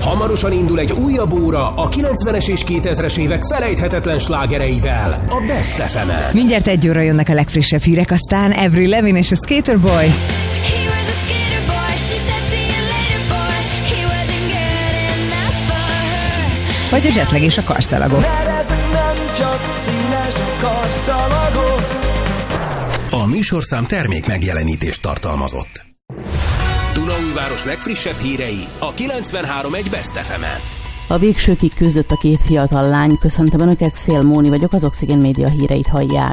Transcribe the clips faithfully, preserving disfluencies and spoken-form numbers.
Hamarosan indul egy újabb óra a kilencvenes és kétezres évek felejthetetlen slágereivel, a Best ef emen. Mindjárt egy óra jönnek a legfrissebb hírek, aztán Avril Lavigne és a Skater Boy. Vagy a Jetlag és a karszalagok. A műsorszám termék megjelenítést tartalmazott. Dunaújváros legfrissebb hírei a kilencvenhárom egy Best ef emen. A végsőkig küzdött a két fiatal lány. Köszöntöm Önöket, Szél Móni vagyok, az Oxygen Média híreit hallják.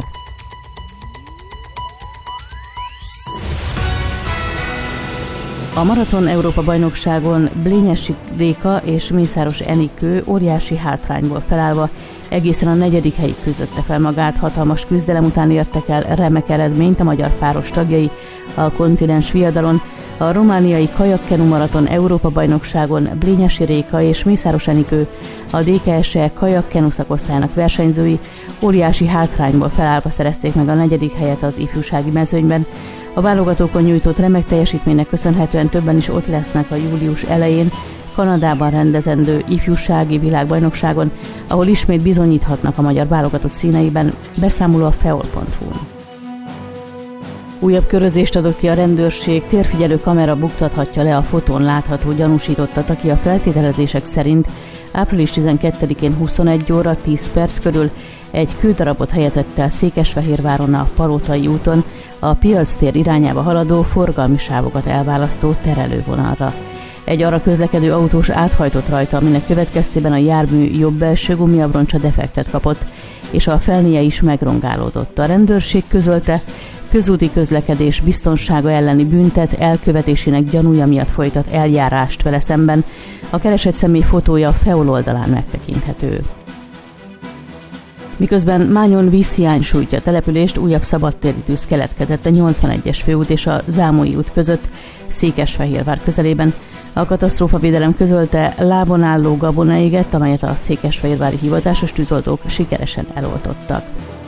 A Maraton Európa-bajnokságon Blényesi Réka és Mészáros Enikő óriási hátrányból felállva egészen a negyedik helyig küzdötte fel magát. Hatalmas küzdelem után értek el remek eredményt a magyar páros tagjai a kontinens viadalon. A romániai kajakkenu maraton Európa-bajnokságon Blényesi Réka és Mészáros Enikő, a dé ká es e kajakkenu szakosztályának versenyzői óriási hátrányból felállva szerezték meg a negyedik helyet az ifjúsági mezőnyben. A válogatókon nyújtott remek teljesítménynek köszönhetően többen is ott lesznek a július elején Kanadában rendezendő ifjúsági világbajnokságon, ahol ismét bizonyíthatnak a magyar válogatott színeiben, beszámoló a feol pont hu-n. Újabb körözést adott ki a rendőrség, térfigyelő kamera buktathatja le a fotón látható gyanúsítottat, aki a feltételezések szerint április tizenkettedikén huszonegy óra tíz perc körül egy kődarabot helyezett el Székesfehérváron a Palotai úton a Piac tér irányába haladó forgalmi sávokat elválasztó terelővonalra. Egy arra közlekedő autós áthajtott rajta, aminek következtében a jármű jobb belső gumiabroncsa defektet kapott, és a felnie is megrongálódott. A rendőrség közölte, közúti közlekedés biztonsága elleni büntet elkövetésének gyanúja miatt folytat eljárást vele szemben. A keresett személy fotója a feol oldalán megtekinthető. Miközben Mányon vízhiány sújtja a települést, újabb szabadtéri tűz keletkezett a nyolcvanegyes főút és a Zámolyi út között Székesfehérvár közelében. A katasztrófavédelem közölte, lábon álló gabona égett, amelyet a székesfehérvári hivatásos tűzoltók sikeresen eloltottak.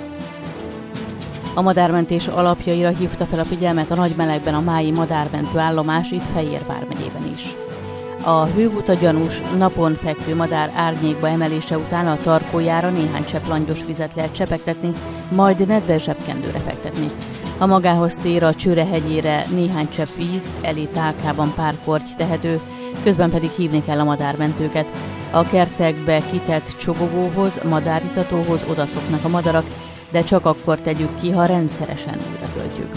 A madármentés alapjaira hívta fel a figyelmet a nagymelegben a mályi madármentő állomás itt Fejérvár megyében is. A hőguta gyanús napon fekvő madár árnyékba emelése után a tarkójára néhány csepp langyos vizet lehet csepegtetni, majd nedves zsebkendőre fektetni. A magához tér a Csőrehegyére néhány csepp víz, elé tálkában pár korty tehető, közben pedig hívni kell a madármentőket. A kertekbe kitett csobogóhoz, madáritatóhoz odaszoknak a madarak, de csak akkor tegyük ki, ha rendszeresen újra töltjük.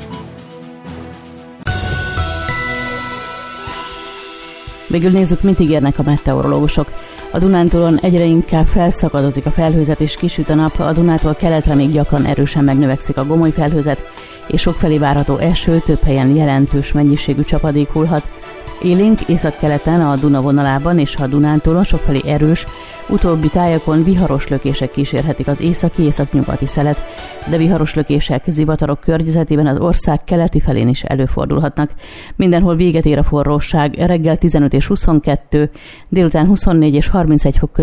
Végül nézzük, mit ígérnek a meteorológusok. A Dunántúlon egyre inkább felszakadozik a felhőzet és kisüt a nap, a Dunától keletre még gyakran erősen megnövekszik a gomoly felhőzet, és sokfelé várható eső, több helyen jelentős mennyiségű csapadék hullhat. Élénk északkeleten a Duna vonalában és a Dunántúlon sokfelé erős, utóbbi tájakon viharos lökések kísérhetik az északi északnyugati szelet, de viharos lökések zivatarok környezetében az ország keleti felén is előfordulhatnak. Mindenhol véget ér a forróság, reggel tizenöt és huszonkettő, délután huszonnégy és harmincegy fok között